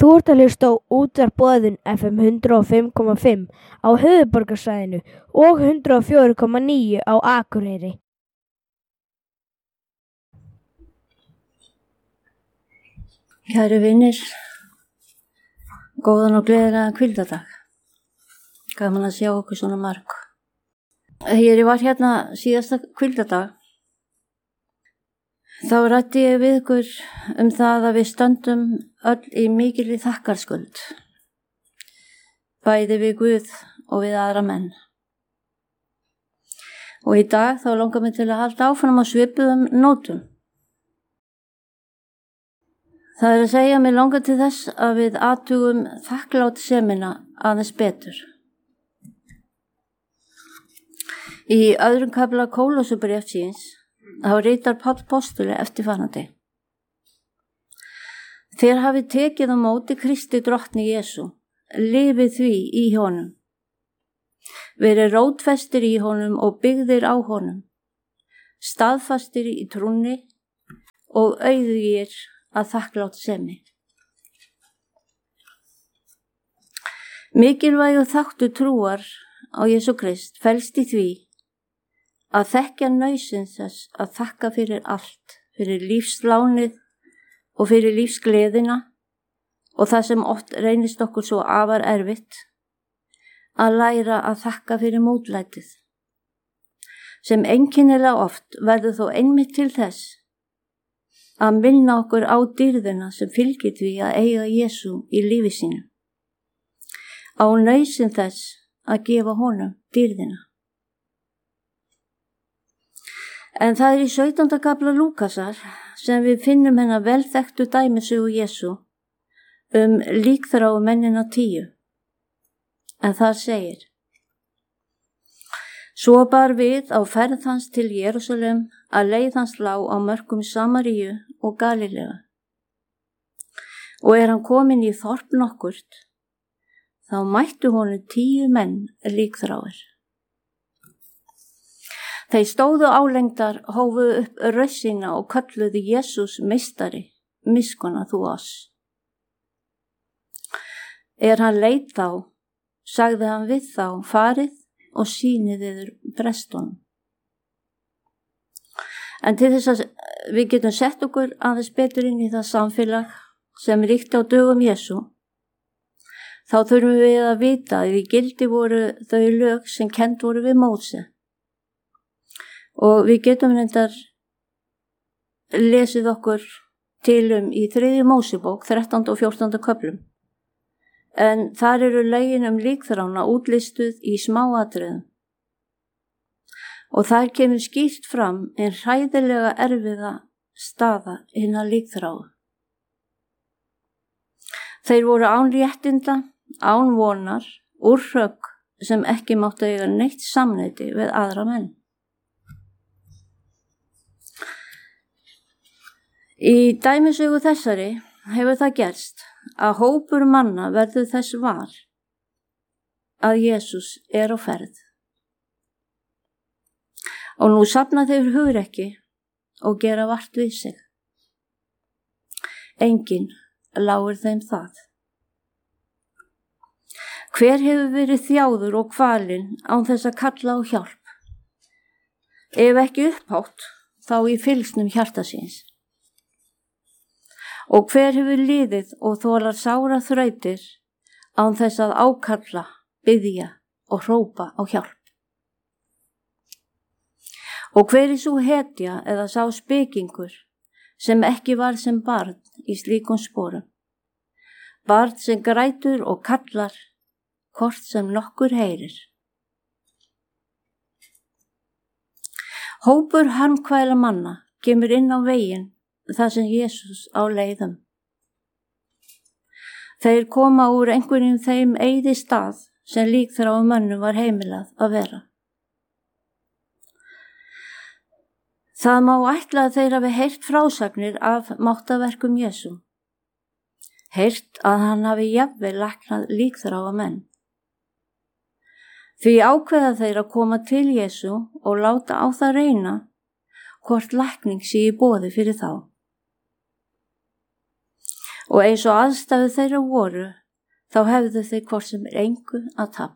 Þú ert að hlusta á Útvarp Boðun FM 105,5 á höfuðborgarsvæðinu og 104,9 á Akureyri. Kæru vinir, góðan og gleðilegan hvíldardag. Gaman að sjá okkur svona marg. Þegar ég var hérna síðasta hvíldardag, þá ræddi ég við ykkur það að við stöndum öll í mikilli þakkarskuld, bæði við Guð og við aðra menn. Og í dag þá langar mig til að halda áfram á svipuðum nótum. Það að segja mig langar til þess að við athugum þakklátssemina aðeins betur. Í öðrum kafla Kólosubréfsins þá ritar Páll postuli eftirfarandi: Þér hafið tekið á móti Kristi drottni Jesú, lifið því í honum. Verið rótfestir í honum og byggðir á honum, staðfastir í trúnni og auðugir að þakklátsemi. Mikilvægur þáttur trúar á Jesú Krist felst í því að þekkja nauðsyn þess að þakka fyrir allt, fyrir lífslánið og fyrir lífsgleðina og það sem oft reynist okkur svo afar erfitt, að læra að þakka fyrir mótlætið, sem einkennilega oft verður þó einmitt til þess að minna okkur á dýrðina sem fylgir því að eiga Jesú í lífi sínu, á nauðsyn þess að gefa honum dýrðina. En það í 17. kafla Lúkasar sem við finnum hennar velþekktu dæmisögu Jesú líkþráu mennina 10. En það segir: Svo bar við á ferð hans til Jerúsalem að leið hans lá á mörkum Samaríu og Galilea. Og hann kominn í þorp nokkurt, þá mættu honum 10 menn líkþráir. Þeir stóðu álengdar, hófu upp rödd sína og kölluðu Jesús meistari, miskunna þú oss. Hann leit þá, sagði hann við þá: farið og sýnið yður prestunum. En til þess að við getum sett okkur aðeins betur inn í það samfélag sem ríkti á dögum Jesú, þá þurfum við að vita að í gildi voru þau lög sem kennd voru við Móse. Og við getum reyndar lesið okkur til í 3. Mósebók, 13. og 14. köflum. En þar eru lögin líkþrána útlistuð í smáatriðum. Og þar kemur skýrt fram hræðilega erfiða staða hinna líkþráu. Þeir voru án réttinda, án vonar, úr hrögg sem ekki máttu eiga neitt samneyti við aðra menn. Í dæmisögu þessari hefur það gerst að hópur manna verður þess var að Jesús á ferð. Og nú safna þeir hugrekki og gera vart við sig. Enginn láir þeim það. Hver hefur verið þjáður og kvalinn án þess að kalla á hjálp? Ef ekki upphátt, þá í fylgsnum hjarta síns. Og hver hefur liðið og þolar sára þrautir án þess að ákalla, biðja og hrópa á hjálp? Og hver sú hetja eða sá spekingur sem ekki var sem barn í slíkum sporum? Barn sem grætur og kallar, hvort sem nokkur heyrir. Hópur harmkvæla manna kemur inn á veginn þar sem Jesús á leiðum. Þeir koma úr einhverjum þeim eyði stað sem líkþráu mönnum var heimilað að vera. Það má ætla að þeir hafi heyrt frásagnir af máttaverkum Jesú. Heyrt að hann hafi jafnvel læknað líkþráa menn. Því ákveða þeir að koma til Jesú og láta á það reyna hvort lækning sé í boði fyrir þá. og eins og aðstæðu þeirra voru, þá hefðu þeir hvort sem engu að tapa.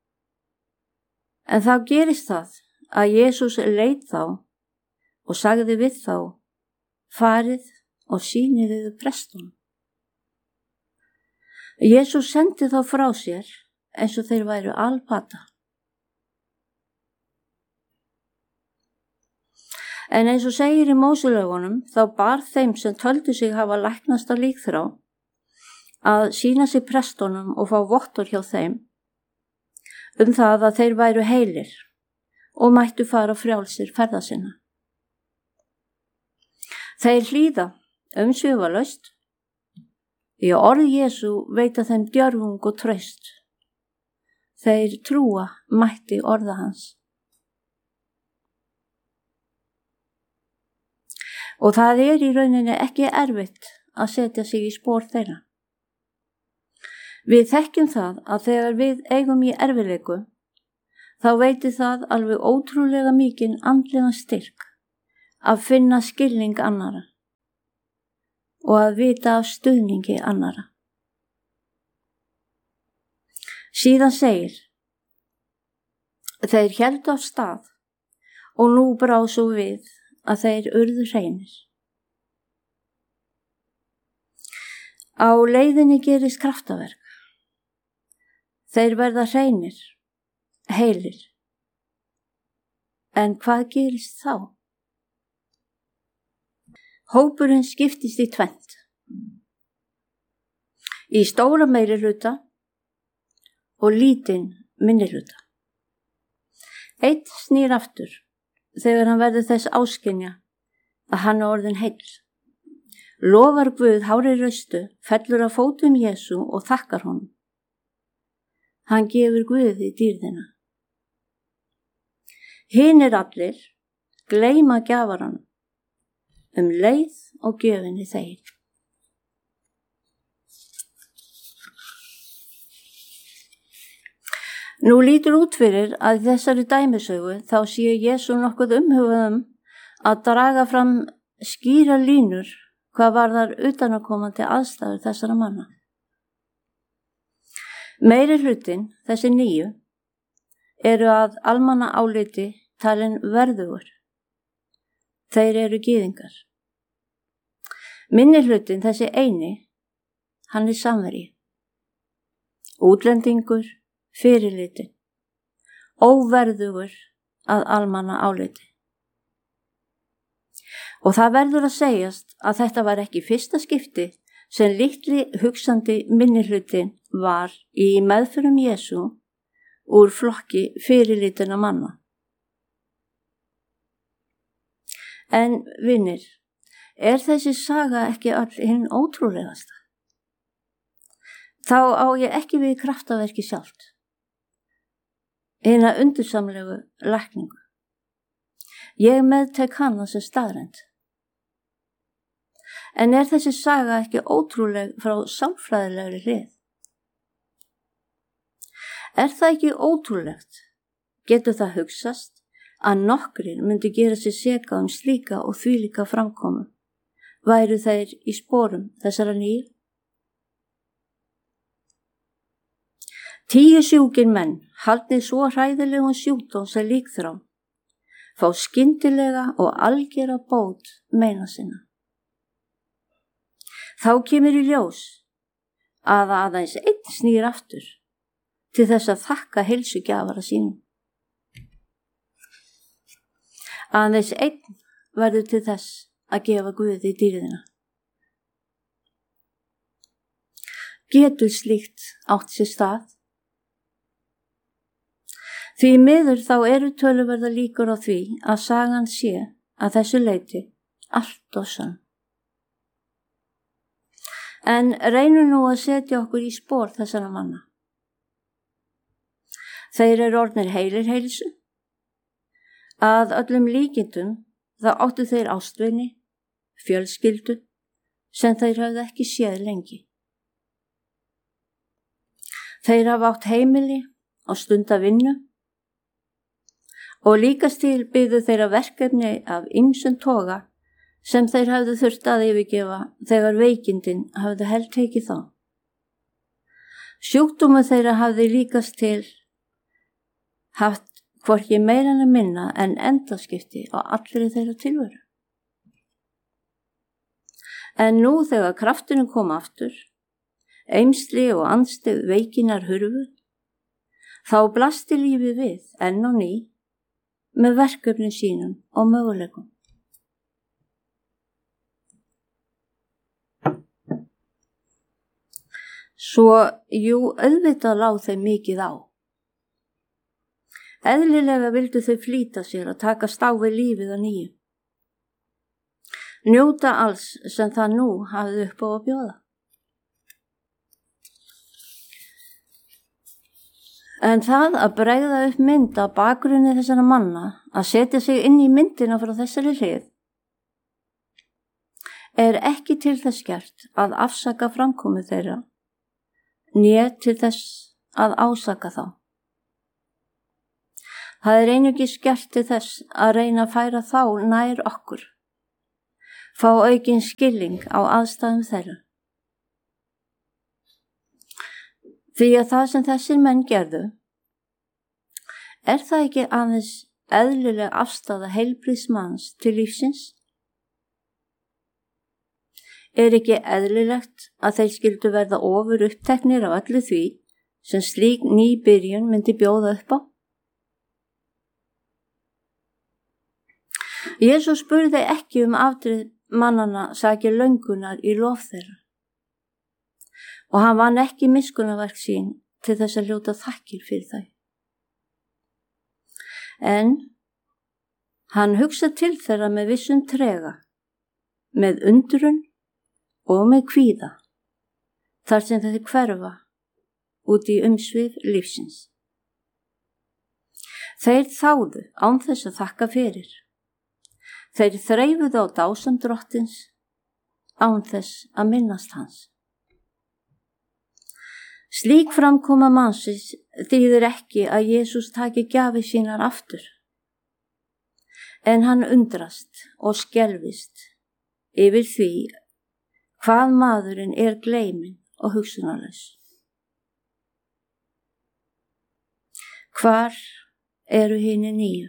En þá gerist það að Jesús leit þá og sagði við þá, farið og sýniði prestunum. Jesús sendi þá frá sér eins og þeir væru alpata. En eins og segir í Móselögunum, þá bar þeim sem töldu sig hafa læknast á líkþrá að sýna sig prestunum og fá vottor hjá þeim það að þeir væru heilir og mættu fara frjálsir ferða sinna. Þeir hlýða umsvifalaust, því að orð Jesú veita þeim djörfung og traust. Þeir trúa mætti orða hans. Og það í rauninni ekki erfitt að setja sig í spor þeirra. Við þekkjum það að þegar við eigum í erfiðleiku, þá veitir það alveg ótrúlega mikinn andlegan styrk að finna skilning annara og að vita af stuðningi annara. Síðan segir, þeir héldu af stað og nú brá svo við að þeir urðu hreinir. Á leiðinni gerist kraftaverk. Þeir verða hreinir, heilir. En hvað gerist þá? Hópurinn skiptist í tvennt. Í stóra meirihluta og lítinn minnihluta. Einn snýr aftur þegar hann verður þess áskynja að hann er orðinn heill. Lofar Guð hárri raustu, fellur að fótum Jesú og þakkar honum. Hann gefur Guði dýrðina. Hinir allir gleyma gjafaranum leið og gjöfinni þeir. Nú lítur út fyrir að í þessari dæmisögu þá sé Jesú nokkuð umhugað að draga fram skýra línur hvað varðar utanakomandi aðstæður þessara manna. Meiri hlutin, þessi 9, eru að almanna áliti talin verðugur. Þeir eru gyðingar. Minni hlutin, þessi eini, hann er samverji. Útlendingur, fyrirlitin, óverðugur að almanna áliti. Og það verður að segjast að þetta var ekki fyrsta skipti sem litli hugsandi minnihlutin var í meðförum Jesú úr flokki fyrirlitina manna. En vinir, er þessi saga ekki all hinn ótrúlegasta? Þá á ég ekki við kraftaverki sjálft, hina undursamlegu lækningu. Ég meðtek hana sem staðrend. En er þessi saga ekki ótrúleg frá samfræðilegri hlið? Er það ekki ótrúlegt? Getur það hugsast að nokkrir myndi gera sig seka slíka og þvílíka framkomu? Væru þeir í sporum þessara 9? 10 sjúkir menn, haldnir svo hræðilegum sjúkdóm sem líkþrá, fá skyndilega og algera bót meina sinna. Þá kemur í ljós að aðeins einn snýr aftur til þess að þakka heilsugjafara sínum. Aðeins einn verður til þess að gefa Guði dýrðina. Getur slíkt átt sér stað? Því miður þá eru töluverðar líkur á því að sagan sé að þessu leyti allt og sann. En reynum nú að setja okkur í spor þessara manna. Þeir eru orðnir heilir heilsu. Að öllum líkindum þá áttu þeir ástvini, fjölskyldu, sem þeir hafði ekki séð lengi. Þeir hafa átt heimili og stunda vinnu og líkast til byðu þeirra verkefni af ýmsum toga sem þeir hafðu þurft að yfirgefa þegar veikindin hafðu heltekið þá. Sjúkdómur þeirra hafði líkast til haft hvorki meira en minna en endaskipti á allri þeirra tilveru. En nú þegar kraftinu kom aftur, eymsli og andstyggð veikinnar hurfu, þá blasti lífið við enn og ný með verkefni sínum og möguleikum. Svo, auðvitað lá þeim mikið á. Eðlilega vildu þau flýta sér að takast á við lífið að nýju. Njóta alls sem það nú hafði upp á að bjóða. En það að bregða upp mynd á bakgrunni þessara manna, að setja sig inn í myndina frá þessari hlið, er ekki til þess gert að afsaka framkomu þeirra, né til þess að ásaka þá. Það er einungis gert til þess að reyna að færa þá nær okkur, fá aukinn skilning á aðstæðum þeirra. Því að það sem þessir menn gerðu, er það ekki aðeins eðlileg afstaða heilbrigðs manns til lífsins? Er ekki eðlilegt að þeir skyldu verða ofur uppteknir af öllu því sem slík ný byrjun myndi bjóða upp á? Jesús spurði ekki afdrif mannanna sakir löngunar í lof þeirra og hann vann ekki miskunnarverk sín til þess að hljóta þakkir fyrir þau. En hann hugsað til þeirra með vissum trega, með undrun og með kvíða, þar sem þeir hverfa út í umsvif lífsins. Þeir þáðu án þess að þakka fyrir. Þeir þreifuðu á dásam drottins án þess að minnast hans. Slík framkoma mannsins þýðir ekki að Jesús taki gjafir sínar aftur, en hann undrast og skelfist yfir því hvað maðurinn er gleyminn og hugsunarlaus. Hvar eru hinir nýju?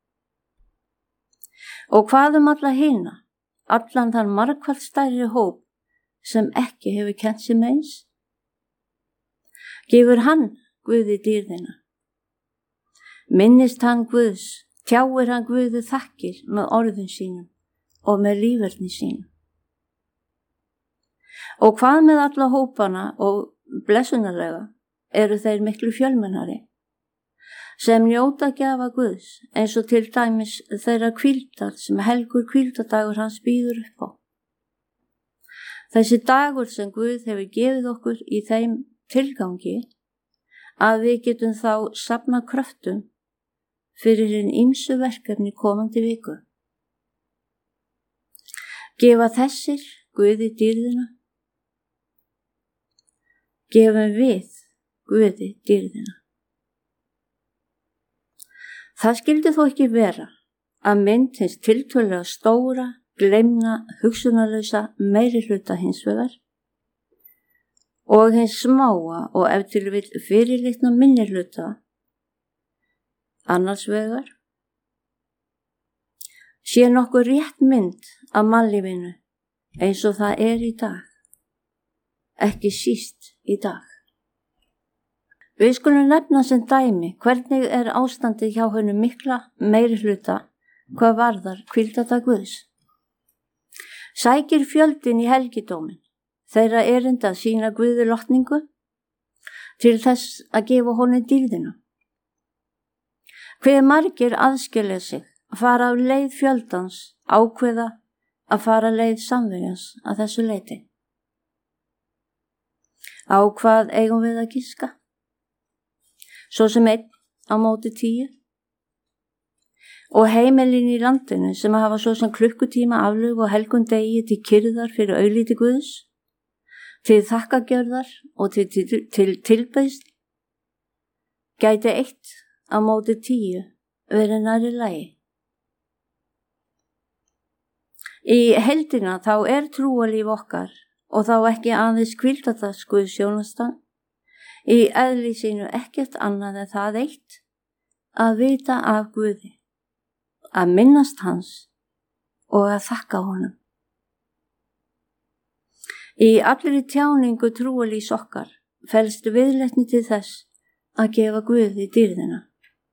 Og hvað alla hina, allan þann margfalt stærri hóp sem ekki hefur kennt sig meins? Gefur hann Guði dýrðina? Minnist hann Guðs, tjáir hann Guði þakkir með orðum sínum og með líferni sínum? Og hvað með alla hópana og blessunarlega eru þeir miklu fjölmennari, sem njóta gjafa Guðs eins og til dæmis þeirra hvíldar sem helgur hvíldadagur hans býður upp á. Þessi dagur sem Guð hefur gefið okkur í þeim tilgangi að við getum þá safna kröftum fyrir hinn ýmsu verkefni komandi viku. Gefa þessir Guði dýrðina? Gefum við Guði dýrðina? Það skyldi þó ekki vera að mynd hins tiltölulega stóra, gleymna, hugsunarlausa meirihluta hins vegar og hins smáa og ef til vill fyrirlitna minnihluta annars vegar sé nokkuð rétt mynd af mannlífinu eins og það er í dag, ekki síst í dag. Við skulum nefna sem dæmi hvernig er ástandið hjá honum mikla meirihluta hvað varðar hvíldadag Guðs. Sækir fjöldin í helgidómin þeirra erinda að sýna Guði lotningu til þess að gefa honum dýrðina. Hve margir aðskilja sig að fara af leið fjöldans, ákveða að fara leið samvegans að þessu leyti. Á hvað eigum við að giska? Svo sem 1 á móti 10. Og heimilin í landinu sem hafa svo sem klukkutíma aflög og helgum degi til kyrðar fyrir augliti Guðs, til þakkagjörðar og til tilbeiðslu, gæti 1 á móti 10 verið nærri lagi. Í heildina þá trúarlíf okkar og þá ekki aðeins hvíldardags guðsþjónustan, í eðli sínu ekkert annað en það eitt að vita af Guði, að minnast hans og að þakka honum. Í allri tjáningu trúarlífs okkar felst viðleitni til þess að gefa Guði dýrðina.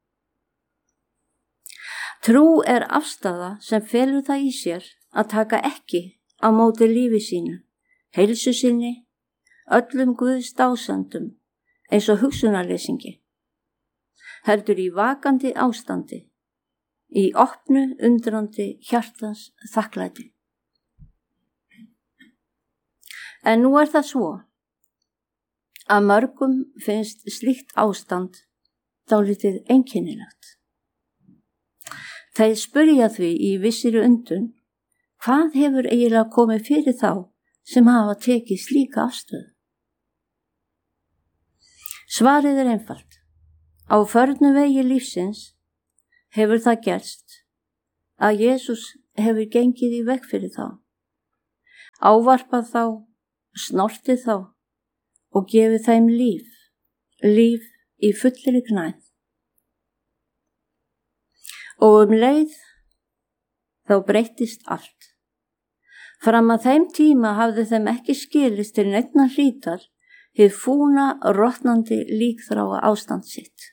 Trú afstaða sem felur það í sér að taka ekki á móti lífi sínu, heilsu sinni, öllum Guðs dásandum eins og hugsunarleysingi, heldur í vakandi ástandi, í opnu undrandi hjartans þakklæti. En nú það svo að mörgum finnst slíkt ástand dálítið einkennilegt. Þeir spyrja því í vissri undrun, hvað hefur eiginlega komið fyrir þá sem hafa tekið slíka afstöðu? Svarið einfalt. Á förnum vegi lífsins hefur það gerst að Jesús hefur gengið í veg fyrir þá, ávarpað þá, snortið þá og gefið þeim líf í fullri gnægð. Og leið þá breyttist allt. Fram að þeim tíma hafði þeim ekki skilist til neinna hlítar hið fúna, rotnandi líkþráa ástand sitt.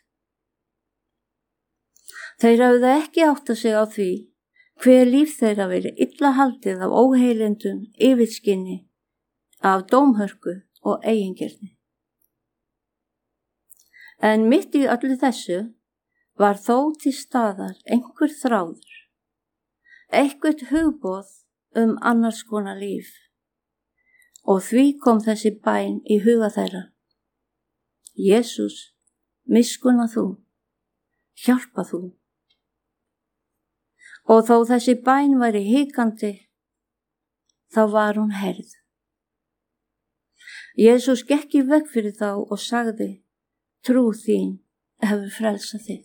Þeir hafði ekki áttað sig á því hver líf þeirra verið illa haldið af óheilindum, yfirskinni, af dómhörku og eigingirni. En mitt í öllu þessu var þó til staðar einhver þráður, eitthvert hugboð annars konar líf, og því kom þessi bæn í huga þeirra. Jesús, miskunna þú, hjálpa þú. Og þó þessi bæn væri hikandi, þá var hún heyrð. Jesús gekk í veg fyrir þá og sagði, trú þín hefur frelsað þig.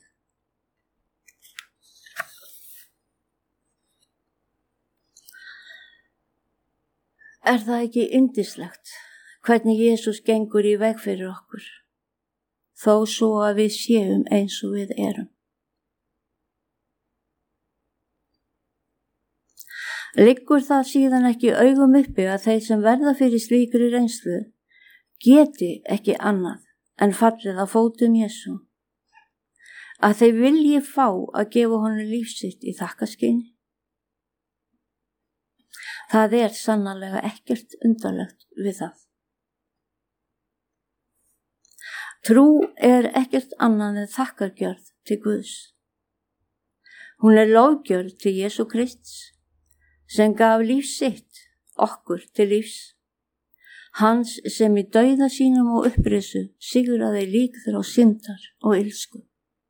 Það ekki yndislegt hvernig Jesús gengur í veg fyrir okkur, þó svo að við séum eins og við erum. Liggur það síðan ekki augum uppi að þeir sem verða fyrir slíkri reynslu geti ekki annað en fallið á fótum Jesú, að þeir vilji fá að gefa honum líf sitt í þakkaskyni? Það sannarlega ekkert undarlegt við það. Trú ekkert annað en þakkargjörð til Guðs. Hún lofgjörð til Jesú Krists, sem gaf líf sitt okkur til lífs, hans sem í dauða sínum og upprisu sigraði líkþrá syndar og illsku.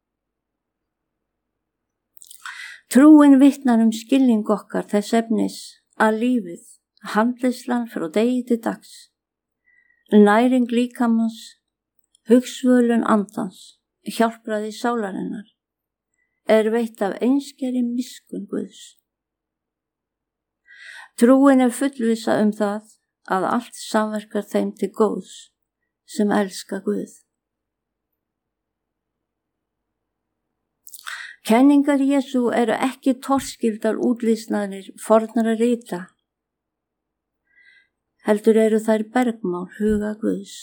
Trúin vitnar skilning okkar þess efnis að lífið, handleyslan frá degi til dags, næring líkamans, hugsvölun andans, hjálpraði sálarinnar, veitt af einskeri miskunn Guðs. Trúin fullvissa það að allt samverkar þeim til góðs sem elska Guð. Kenningar Jesú ekki torskildar útlýsnaðir fornara rita, heldur þær bergmál huga Guðs.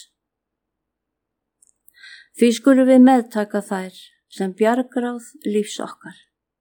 Því skulum við meðtaka þær sem bjargráð lífs okkar.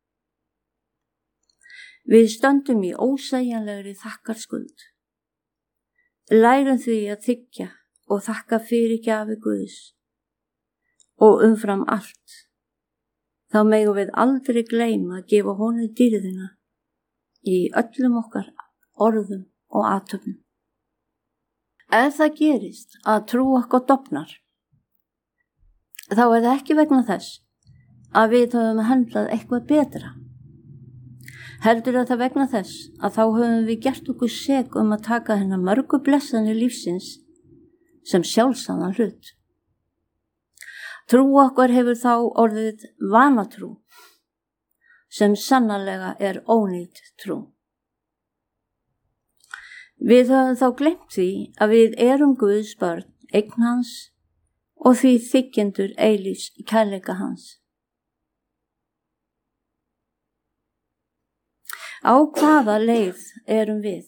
Við stöndum í ósegjanlegri þakkarskuld. Lærum því að þiggja og þakka fyrir gjafi Guðs. Og umfram allt, þá megum við aldrei gleyma að gefa honum dýrðina í öllum okkar orðum og athöfnum. Ef það gerist að trú okkar dofnar, þá það ekki vegna þess að við höfum handlað eitthvað betra. Heldur það vegna þess að þá höfum við gert okkur sek að taka hennar mörgu blessanir lífsins sem sjálfsagðan hlut. Trú okkar hefur þá orðið vanatrú, sem sannarlega ónýt trú. Við höfum þá gleymt því að við erum Guðs börn, eign hans og því þykjendur eilífs kærleika hans. Á hvaða leið erum við?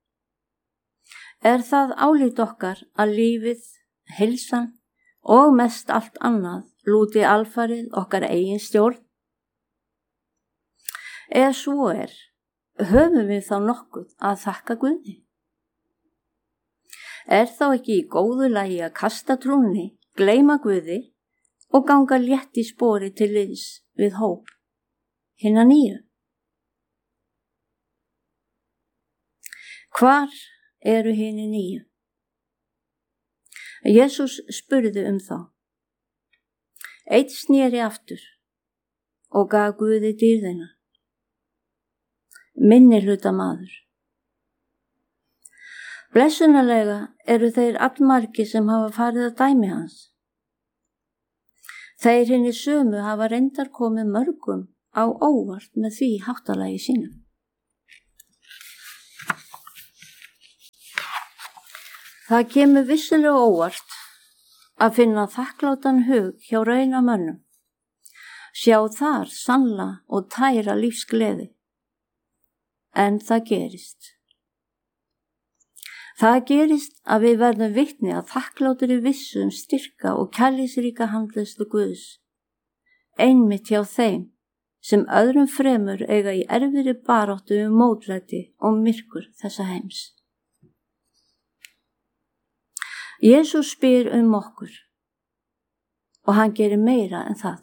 Er það álit okkar að lífið, heilsan og mest allt annað lúti alfarið okkar eigin stjórn? Ef svo er, höfum við þá nokkuð að þakka Guði? Er þá ekki í góðu lagi að kasta trúnni, gleyma Guði og ganga létt í spori til liðs við hóp hinna nýju? Hvar eru hinni nýju? Jesús spurði þá. Einn sneri aftur og gaf Guði dýrðina. Minnihluta maður. Blessunarlega eru þeir allmargir sem hafa farið að dæmi hans. Þeir hinni sömu hafa reyndar komið mörgum á óvart með því háttalagi sínu. Það kemur vissulega óvart að finna þakklátan hug hjá raunamönnum, sjá þar sannla og tæra lífsgleði. En það gerist. Það gerist að við verðum vitni að þakklátur í vissu styrka og kærleiksríka handleiðslu Guðs, einmitt hjá þeim sem öðrum fremur eiga í erfiðri baráttu mótlæti og myrkur þessa heims. Jesús spyr okkur og hann gerir meira en það.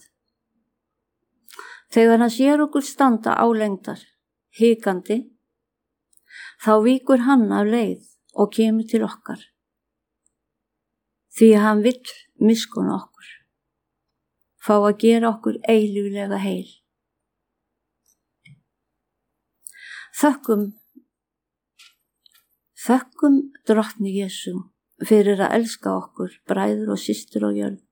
Þegar hann sér okkur standa álengdar, hikandi, þá víkur hann af leið og kemur til okkar, því að hann vill miskunna okkur, fá að gera okkur eilíflega heil. Þökkum Drottni Jesú fyrir að elska okkur, bræður og systur á jörð.